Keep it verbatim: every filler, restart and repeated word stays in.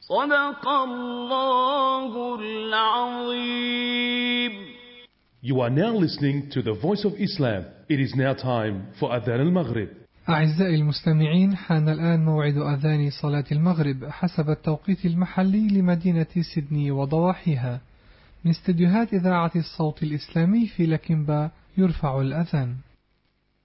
صدق الله العظيم. You are now listening to the Voice of Islam. It is now time for Adhan al-Maghrib. أعزائي المستمعين، حان الآن موعد أذان صلاة المغرب حسب التوقيت المحلي لمدينة سيدني وضواحيها. من استديوهات إذاعة الصوت الإسلامي في لكنبا يرفع الأذان.